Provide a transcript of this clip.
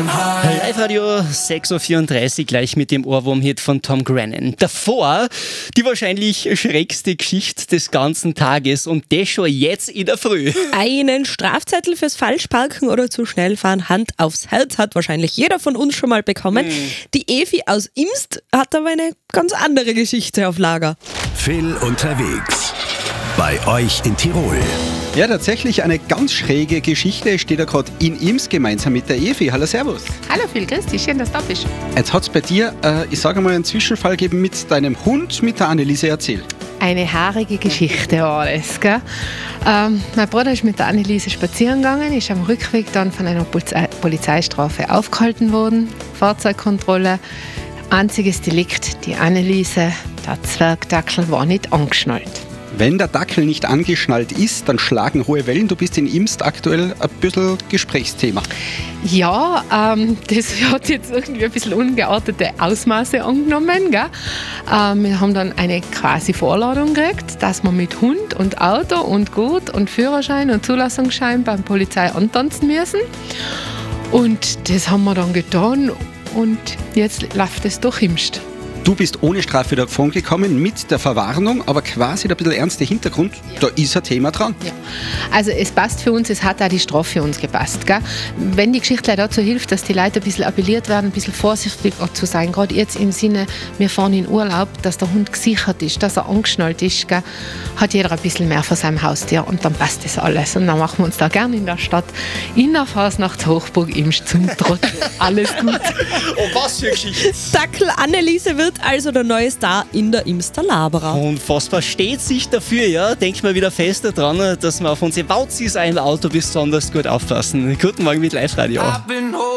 Live-Radio 6.34 Uhr gleich mit dem Ohrwurm-Hit von Tom Grennan. Davor die wahrscheinlich schrägste Geschichte des ganzen Tages und das schon jetzt in der Früh. Einen Strafzettel fürs Falschparken oder zu schnell fahren, Hand aufs Herz, hat wahrscheinlich jeder von uns schon mal bekommen. Die Evi aus Imst hat aber eine ganz andere Geschichte auf Lager. Phil unterwegs. Bei euch in Tirol. Ja, tatsächlich eine ganz schräge Geschichte. Steht da gerade in Imst gemeinsam mit der Evi. Hallo, servus. Hallo Phil, grüß dich, schön, dass du da bist. Jetzt hat es bei dir, ich sage mal, einen Zwischenfall gegeben mit deinem Hund, mit der Anneliese. Erzähl. Eine haarige Geschichte war das, gell? Mein Bruder ist mit der Anneliese spazieren gegangen, ist am Rückweg dann von einer Polizeistrafe aufgehalten worden. Fahrzeugkontrolle, einziges Delikt, die Anneliese, der Zwergdackel war nicht angeschnallt. Wenn der Dackel nicht angeschnallt ist, dann schlagen hohe Wellen. Du bist in Imst aktuell ein bisschen Gesprächsthema. Ja, das hat jetzt irgendwie ein bisschen ungeartete Ausmaße angenommen. Gell? Wir haben dann eine quasi Vorladung gekriegt, dass wir mit Hund und Auto und Gut und Führerschein und Zulassungsschein beim Polizei antanzen müssen. Und das haben wir dann getan und jetzt läuft es durch Imst. Du bist ohne Strafe davon gekommen mit der Verwarnung, aber quasi der bisschen ernste Hintergrund, da ist ein Thema dran. Ja. Also es passt für uns, es hat auch die Strafe für uns gepasst. Gell? Wenn die Geschichte dazu hilft, dass die Leute ein bisschen appelliert werden, ein bisschen vorsichtiger zu sein, gerade jetzt im Sinne, wir fahren in Urlaub, dass der Hund gesichert ist, dass er angeschnallt ist, gell? Hat jeder ein bisschen mehr von seinem Haustier und dann passt das alles. Und dann machen wir uns da gerne in der Stadt, in der Fasnachtshochburg Imst zum Trottel. Alles gut. Oh, was für Geschichte. Dackel Anneliese wird also der neue Star in der Imster Labera. Unfassbar, steht sich dafür, ja? Denkt mal wieder fest daran, dass wir auf unsere Wauzis ein Auto besonders gut aufpassen. Guten Morgen mit Live-Radio.